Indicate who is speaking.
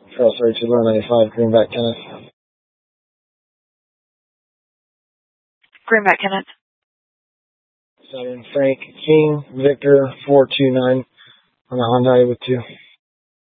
Speaker 1: Crossroads 195, Greenback, Kenneth.
Speaker 2: Greenback, Kenneth.
Speaker 1: Saturn Frank King, Victor 429 on the Hyundai with 2.